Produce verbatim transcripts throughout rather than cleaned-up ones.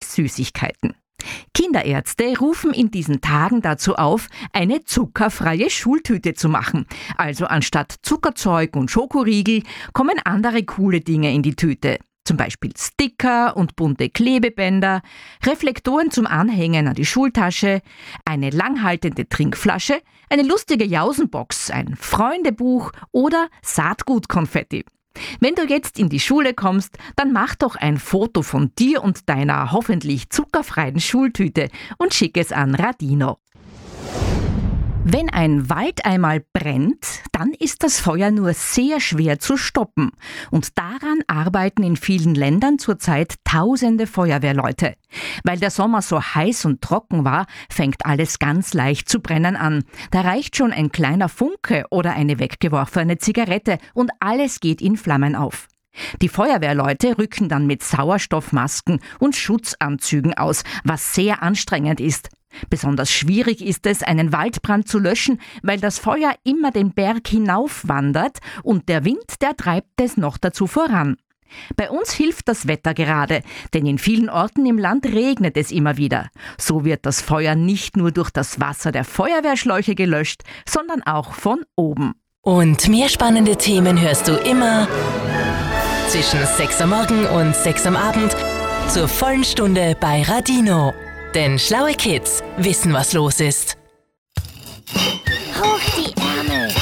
Süßigkeiten. Kinderärzte rufen in diesen Tagen dazu auf, eine zuckerfreie Schultüte zu machen. Also anstatt Zuckerzeug und Schokoriegel kommen andere coole Dinge in die Tüte. Zum Beispiel Sticker und bunte Klebebänder, Reflektoren zum Anhängen an die Schultasche, eine langhaltende Trinkflasche, eine lustige Jausenbox, ein Freundebuch oder Saatgutkonfetti. Wenn du jetzt in die Schule kommst, dann mach doch ein Foto von dir und deiner hoffentlich zuckerfreien Schultüte und schick es an Radino. Wenn ein Wald einmal brennt, dann ist das Feuer nur sehr schwer zu stoppen. Und daran arbeiten in vielen Ländern zurzeit tausende Feuerwehrleute. Weil der Sommer so heiß und trocken war, fängt alles ganz leicht zu brennen an. Da reicht schon ein kleiner Funke oder eine weggeworfene Zigarette und alles geht in Flammen auf. Die Feuerwehrleute rücken dann mit Sauerstoffmasken und Schutzanzügen aus, was sehr anstrengend ist. Besonders schwierig ist es, einen Waldbrand zu löschen, weil das Feuer immer den Berg hinauf wandert und der Wind, der treibt es noch dazu voran. Bei uns hilft das Wetter gerade, denn in vielen Orten im Land regnet es immer wieder. So wird das Feuer nicht nur durch das Wasser der Feuerwehrschläuche gelöscht, sondern auch von oben. Und mehr spannende Themen hörst du immer zwischen sechs am Morgen und sechs am Abend zur vollen Stunde bei Radino. Denn schlaue Kids wissen, was los ist. Hoch die Ärmel.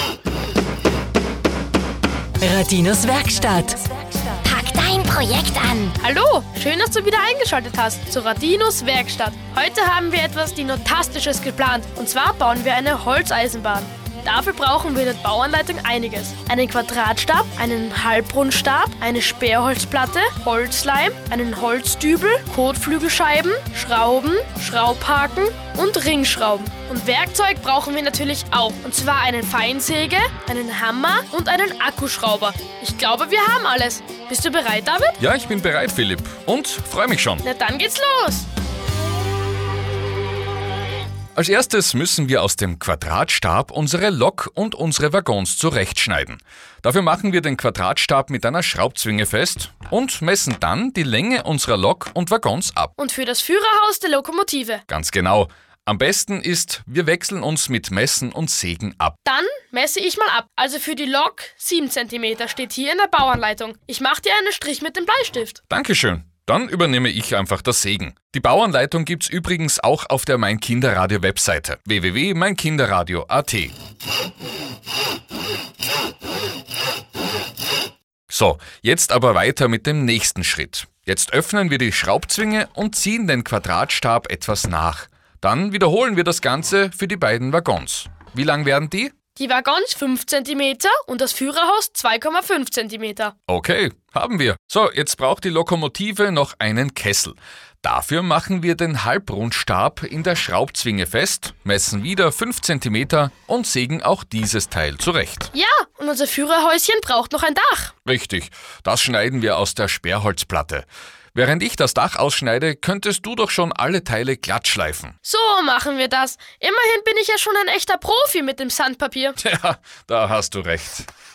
Radinos Werkstatt. Pack dein Projekt an. Hallo, schön, dass du wieder eingeschaltet hast zu Radinos Werkstatt. Heute haben wir etwas Dinotastisches geplant. Und zwar bauen wir eine Holzeisenbahn. Dafür brauchen wir in der Bauanleitung einiges. Einen Quadratstab, einen Halbrundstab, eine Sperrholzplatte, Holzleim, einen Holzdübel, Kotflügelscheiben, Schrauben, Schraubhaken und Ringschrauben. Und Werkzeug brauchen wir natürlich auch. Und zwar einen Feinsäge, einen Hammer und einen Akkuschrauber. Ich glaube, wir haben alles. Bist du bereit, David? Ja, ich bin bereit, Philipp. Und freue mich schon. Na, dann geht's los. Als erstes müssen wir aus dem Quadratstab unsere Lok und unsere Waggons zurechtschneiden. Dafür machen wir den Quadratstab mit einer Schraubzwinge fest und messen dann die Länge unserer Lok und Waggons ab. Und für das Führerhaus der Lokomotive. Ganz genau. Am besten ist, wir wechseln uns mit Messen und Sägen ab. Dann messe ich mal ab. Also für die Lok sieben Zentimeter steht hier in der Bauanleitung. Ich mache dir einen Strich mit dem Bleistift. Dankeschön. Dann übernehme ich einfach das Sägen. Die Bauanleitung gibt's übrigens auch auf der Mein Kinderradio Webseite w w w punkt mein kinderradio punkt a t. So, jetzt aber weiter mit dem nächsten Schritt. Jetzt öffnen wir die Schraubzwinge und ziehen den Quadratstab etwas nach. Dann wiederholen wir das Ganze für die beiden Waggons. Wie lang werden die? Die Waggons fünf Zentimeter und das Führerhaus zwei Komma fünf Zentimeter. Okay, haben wir. So, jetzt braucht die Lokomotive noch einen Kessel. Dafür machen wir den Halbrundstab in der Schraubzwinge fest, messen wieder fünf Zentimeter und sägen auch dieses Teil zurecht. Ja, und unser Führerhäuschen braucht noch ein Dach. Richtig, das schneiden wir aus der Sperrholzplatte. Während ich das Dach ausschneide, könntest du doch schon alle Teile glatt schleifen. So machen wir das. Immerhin bin ich ja schon ein echter Profi mit dem Sandpapier. Ja, da hast du recht.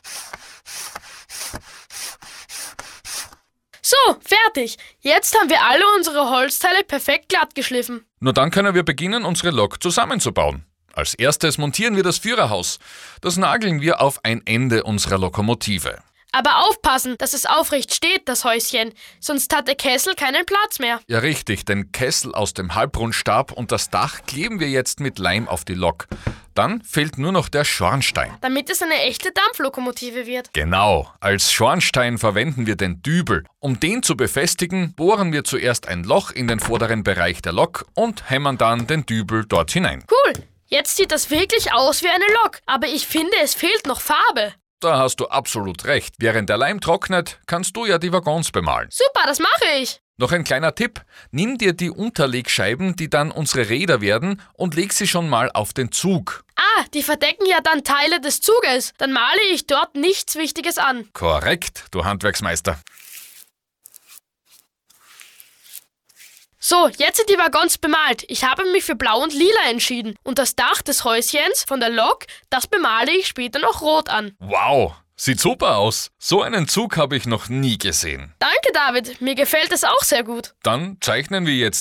So, fertig. Jetzt haben wir alle unsere Holzteile perfekt glatt geschliffen. Nur dann können wir beginnen, unsere Lok zusammenzubauen. Als erstes montieren wir das Führerhaus. Das nageln wir auf ein Ende unserer Lokomotive. Aber aufpassen, dass es aufrecht steht, das Häuschen, sonst hat der Kessel keinen Platz mehr. Ja richtig, den Kessel aus dem Halbrundstab und das Dach kleben wir jetzt mit Leim auf die Lok. Dann fehlt nur noch der Schornstein. Damit es eine echte Dampflokomotive wird. Genau, als Schornstein verwenden wir den Dübel. Um den zu befestigen, bohren wir zuerst ein Loch in den vorderen Bereich der Lok und hämmern dann den Dübel dort hinein. Cool, jetzt sieht das wirklich aus wie eine Lok, aber ich finde, es fehlt noch Farbe. Da hast du absolut recht. Während der Leim trocknet, kannst du ja die Waggons bemalen. Super, das mache ich. Noch ein kleiner Tipp. Nimm dir die Unterlegscheiben, die dann unsere Räder werden, und leg sie schon mal auf den Zug. Ah, die verdecken ja dann Teile des Zuges. Dann male ich dort nichts Wichtiges an. Korrekt, du Handwerksmeister. So, jetzt sind die Waggons bemalt. Ich habe mich für blau und lila entschieden. Und das Dach des Häuschens von der Lok, das bemale ich später noch rot an. Wow, sieht super aus. So einen Zug habe ich noch nie gesehen. Danke, David. Mir gefällt es auch sehr gut. Dann zeichnen wir jetzt